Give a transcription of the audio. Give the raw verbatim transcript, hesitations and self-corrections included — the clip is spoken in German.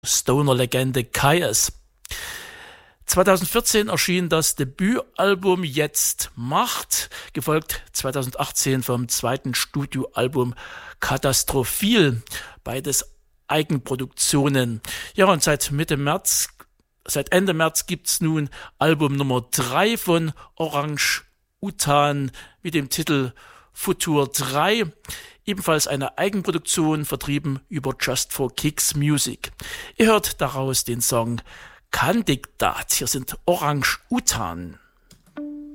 Stoner-Legende Kyuss. zweitausendvierzehn erschien das Debütalbum Jetzt Macht, gefolgt zweitausendachtzehn vom zweiten Studioalbum Katastrophil, beides Eigenproduktionen. Ja, und seit Mitte März, seit Ende März gibt's nun Album Nummer drei von Orang Utan mit dem Titel Futur drei, ebenfalls eine Eigenproduktion, vertrieben über Just for Kicks Music. Ihr hört daraus den Song Kandidat. Hier sind Orang Utan.